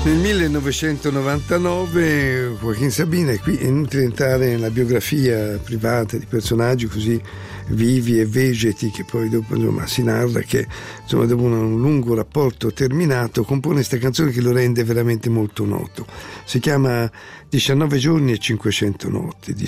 Nel 1999 Joaquin Sabina, qui è inutile entrare nella biografia privata di personaggi così vivi e vegeti che poi dopo si narra che dopo un lungo rapporto terminato compone questa canzone che lo rende veramente molto noto. Si chiama 19 giorni e 500 notti.